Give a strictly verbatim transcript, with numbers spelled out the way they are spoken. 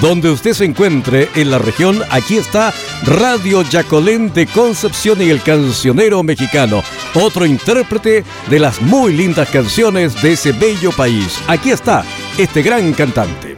Donde usted se encuentre en la región, aquí está Radio Yacolén de Concepción y el cancionero mexicano, otro intérprete de las muy lindas canciones de ese bello país. Aquí está este gran cantante.